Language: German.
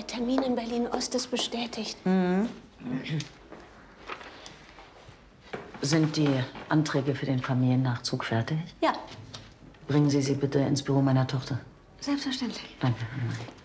Ihr Termin in Berlin-Ost ist bestätigt. Sind die Anträge für den Familiennachzug fertig? Ja. Bringen Sie sie bitte ins Büro meiner Tochter. Selbstverständlich. Danke, Annemarie.